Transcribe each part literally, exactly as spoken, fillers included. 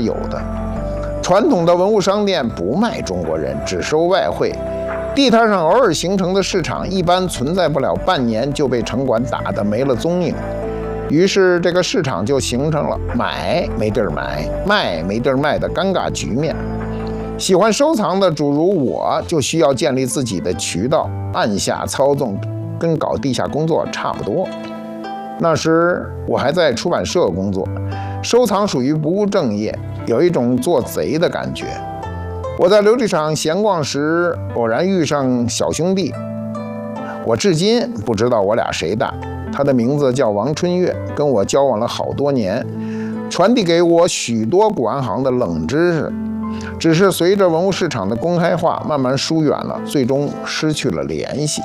有的。传统的文物商店不卖中国人，只收外汇。地摊上偶尔形成的市场，一般存在不了半年就被城管打得没了踪影。于是这个市场就形成了买没地儿买，卖没地儿卖的尴尬局面。喜欢收藏的主如我，就需要建立自己的渠道，按下操纵，跟搞地下工作差不多。那时我还在出版社工作，收藏属于不务正业，有一种做贼的感觉。我在琉璃厂闲逛时，偶然遇上小兄弟，我至今不知道我俩谁大。他的名字叫王春月，跟我交往了好多年，传递给我许多古玩行的冷知识。只是随着文物市场的公开化，慢慢疏远了，最终失去了联系。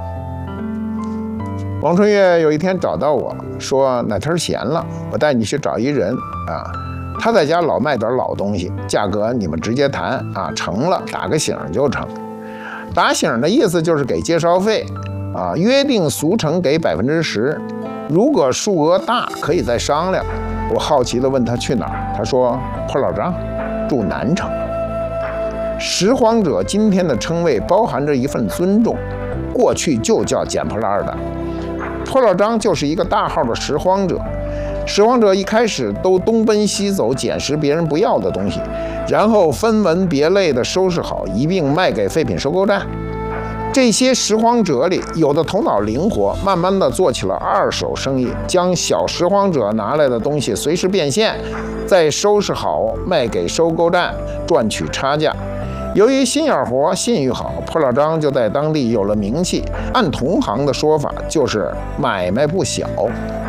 王春月有一天找到我说：“哪天闲了，我带你去找一人啊。他在家老卖点老东西，价格你们直接谈啊，成了打个醒就成。打醒的意思就是给介绍费啊，约定俗成给百分之十，如果数额大可以再商量。”我好奇地问他去哪儿，他说破老张住南城。拾荒者今天的称谓包含着一份尊重，过去就叫捡破烂的。破老张就是一个大号的拾荒者。拾荒者一开始都东奔西走捡拾别人不要的东西，然后分门别类的收拾好，一并卖给废品收购站。这些拾荒者里，有的头脑灵活，慢慢的做起了二手生意，将小拾荒者拿来的东西随时变现，再收拾好卖给收购站，赚取差价。由于心眼活、信誉好，破老张就在当地有了名气。按同行的说法，就是买卖不小。